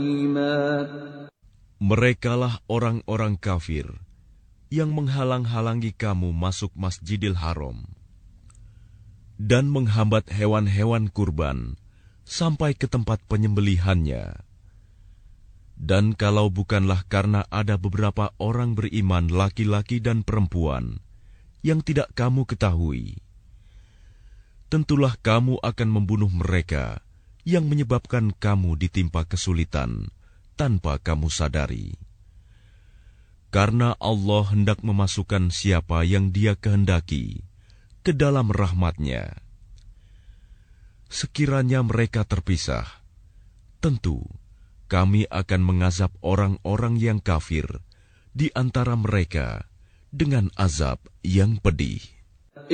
Merekalah orang-orang kafir yang menghalang-halangi kamu masuk Masjidil Haram dan menghambat hewan-hewan kurban sampai ke tempat penyembelihannya. Dan kalau bukanlah karena ada beberapa orang beriman laki-laki dan perempuan yang tidak kamu ketahui, tentulah kamu akan membunuh mereka yang menyebabkan kamu ditimpa kesulitan tanpa kamu sadari. Karena Allah hendak memasukkan siapa yang Dia kehendaki ke dalam rahmat-Nya. Sekiranya mereka terpisah, tentu kami akan mengazab orang-orang yang kafir di antara mereka dengan azab yang pedih.